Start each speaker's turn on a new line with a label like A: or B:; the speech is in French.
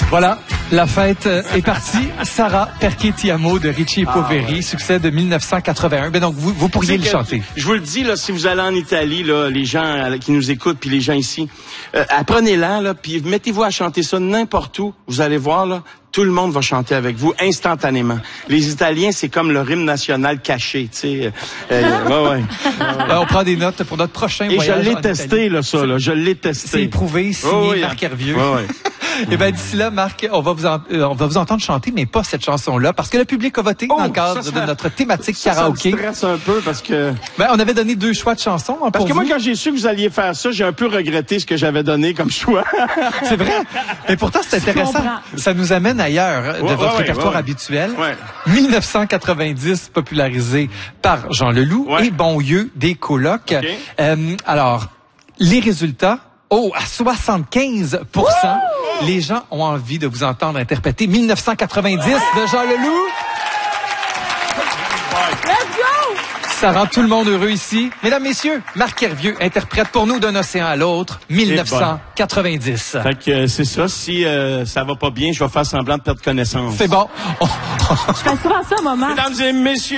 A: Voilà, la fête est partie. Sarah Perché Ti Amo de Richie et Poveri, succès de 1981. Ben donc, vous pourriez le chanter.
B: Je vous le dis, là, si vous allez en Italie, là, les gens qui nous écoutent, puis les gens ici, apprenez-la, là, puis mettez-vous à chanter ça n'importe où. Vous allez voir, là, tout le monde va chanter avec vous instantanément. Les Italiens, c'est comme le hymne national caché, tu sais. Ouais.
A: On prend des notes pour notre prochain voyage.
B: Et je l'ai testé, là, ça, là. Je l'ai testé.
A: C'est éprouvé, signé Marc Hervieux.
B: Ouais.
A: Et ben d'ici là, Marc, on va vous entendre chanter, mais pas cette chanson-là, parce que le public a voté dans le cadre de notre thématique karaoké.
B: Ça me stresse un peu parce que...
A: Ben, on avait donné 2 choix de chansons. Hein,
B: parce que moi, quand j'ai su que vous alliez faire ça, j'ai un peu regretté ce que j'avais donné comme choix.
A: C'est vrai. Et pourtant, c'est intéressant. Ça nous amène ailleurs de votre répertoire habituel. 1990, popularisé par Jean Leloup et Bonlieu des colocs. Alors, les résultats... à 75%, les gens ont envie de vous entendre interpréter 1990 de Jean Leloup.
C: Let's go!
A: Ça rend tout le monde heureux ici. Mesdames, messieurs, Marc Hervieux interprète pour nous d'un océan à l'autre 1990.
B: Fait que c'est ça, si ça va pas bien, je vais faire semblant de perdre connaissance.
A: C'est bon.
C: Je fais souvent ça, maman.
B: Mesdames et messieurs,